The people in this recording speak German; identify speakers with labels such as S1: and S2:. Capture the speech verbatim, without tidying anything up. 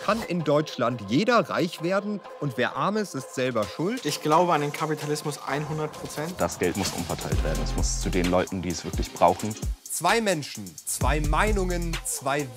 S1: kann in Deutschland jeder reich werden und wer arm ist, ist selber schuld?
S2: Ich glaube an den Kapitalismus hundert Prozent.
S3: Das Geld muss umverteilt werden. Es muss zu den Leuten, die es wirklich brauchen.
S4: Zwei Menschen, zwei Meinungen, zwei